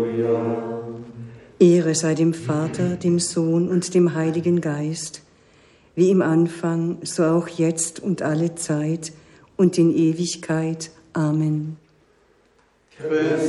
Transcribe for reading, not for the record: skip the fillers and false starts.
Ehre sei dem Vater, dem Sohn und dem Heiligen Geist, wie im Anfang, so auch jetzt und alle Zeit und in Ewigkeit. Amen.